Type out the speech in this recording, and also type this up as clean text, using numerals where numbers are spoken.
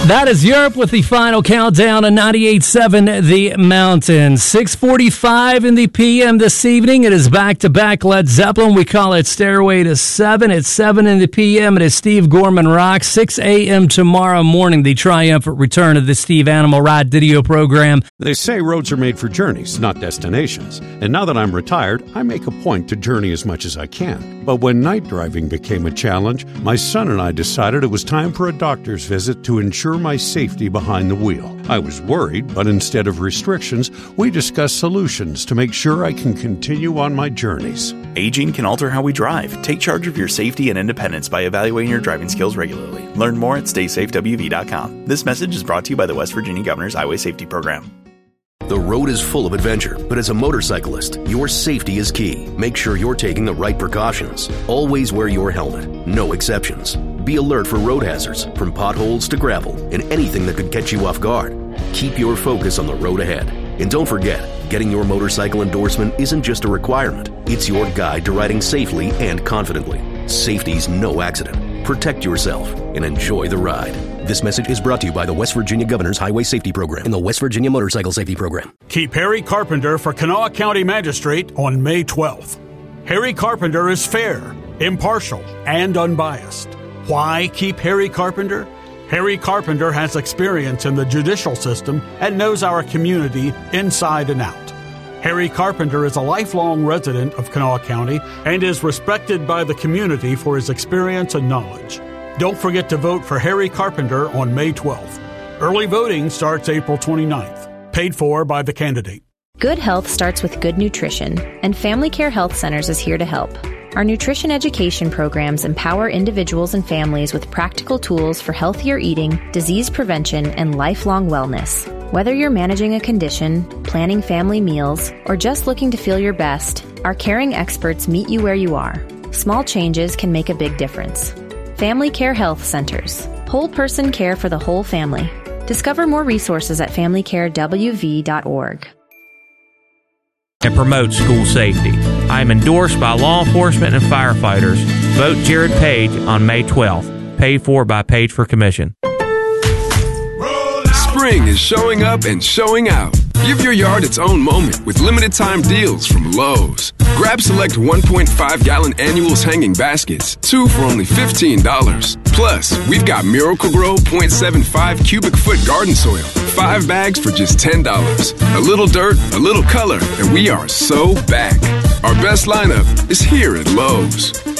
That is Europe with the final countdown on 98.7 The Mountain. 6:45 in the p.m. this evening. It is back-to-back Led Zeppelin. We call it Stairway to 7. It's 7 in the p.m. It is Steve Gorman Rock. 6 a.m. tomorrow morning, the triumphant return of the Steve Animal Ride video program. They say roads are made for journeys, not destinations. And now that I'm retired, I make a point to journey as much as I can. But when night driving became a challenge, my son and I decided it was time for a doctor's visit to ensure my safety behind the wheel. I was worried, but instead of restrictions, we discussed solutions to make sure I can continue on my journeys. Aging can alter how we drive. Take charge of your safety and independence by evaluating your driving skills regularly. Learn more at StaySafeWV.com. This message is brought to you by the West Virginia Governor's Highway Safety Program. The road is full of adventure, but as a motorcyclist, your safety is key. Make sure you're taking the right precautions. Always wear your helmet. No exceptions. Be alert for road hazards, from potholes to gravel, and anything that could catch you off guard. Keep your focus on the road ahead. And don't forget, getting your motorcycle endorsement isn't just a requirement. It's your guide to riding safely and confidently. Safety's no accident. Protect yourself and enjoy the ride. This message is brought to you by the West Virginia Governor's Highway Safety Program and the West Virginia Motorcycle Safety Program. Keep Harry Carpenter for Kanawha County Magistrate on May 12th. Harry Carpenter is fair, impartial, and unbiased. Why keep Harry Carpenter? Harry Carpenter has experience in the judicial system and knows our community inside and out. Harry Carpenter is a lifelong resident of Kanawha County and is respected by the community for his experience and knowledge. Don't forget to vote for Harry Carpenter on May 12th. Early voting starts April 29th. Paid for by the candidate. Good health starts with good nutrition, and Family Care Health Centers is here to help. Our nutrition education programs empower individuals and families with practical tools for healthier eating, disease prevention, and lifelong wellness. Whether you're managing a condition, planning family meals, or just looking to feel your best, our caring experts meet you where you are. Small changes can make a big difference. Family Care Health Centers. Whole person care for the whole family. Discover more resources at FamilyCareWV.org. And promote school safety. I am endorsed by law enforcement and firefighters. Vote Jared Page on May 12th. Paid for by Page for Commission. Spring is showing up and showing out. Give your yard its own moment with limited time deals from Lowe's. Grab select 1.5-gallon annuals hanging baskets, 2 for only $15. Plus, we've got Miracle-Gro 0.75 cubic foot garden soil, 5 bags for just $10. A little dirt, a little color, and we are so back. Our best lineup is here at Lowe's.